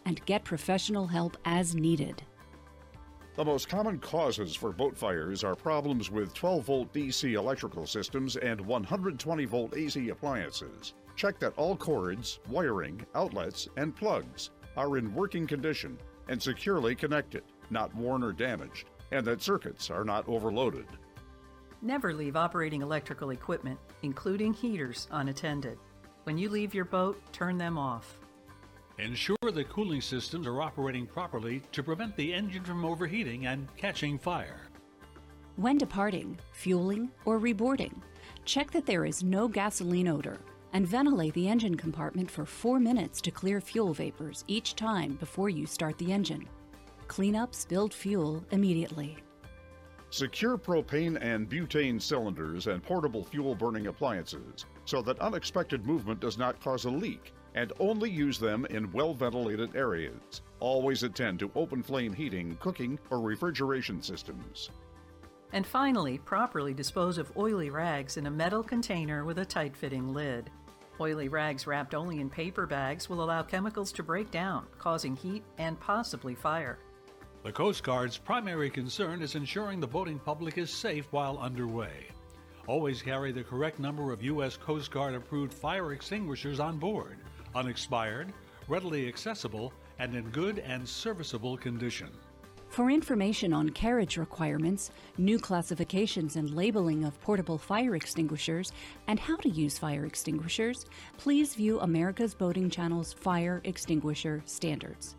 and get professional help as needed. The most common causes for boat fires are problems with 12-volt DC electrical systems and 120-volt AC appliances. Check that all cords, wiring, outlets, and plugs are in working condition and securely connected, not worn or damaged, and that circuits are not overloaded. Never leave operating electrical equipment, including heaters, unattended. When you leave your boat, turn them off. Ensure the cooling systems are operating properly to prevent the engine from overheating and catching fire. When departing, fueling, or reboarding, check that there is no gasoline odor and ventilate the engine compartment for 4 minutes to clear fuel vapors each time before you start the engine. Clean up spilled fuel immediately. Secure propane and butane cylinders and portable fuel-burning appliances so that unexpected movement does not cause a leak, and only use them in well-ventilated areas. Always attend to open flame heating, cooking, or refrigeration systems. And finally, properly dispose of oily rags in a metal container with a tight-fitting lid. Oily rags wrapped only in paper bags will allow chemicals to break down, causing heat and possibly fire. The Coast Guard's primary concern is ensuring the boating public is safe while underway. Always carry the correct number of U.S. Coast Guard approved fire extinguishers on board, unexpired, readily accessible, and in good and serviceable condition. For information on carriage requirements, new classifications and labeling of portable fire extinguishers, and how to use fire extinguishers, please view America's Boating Channel's Fire Extinguisher Standards.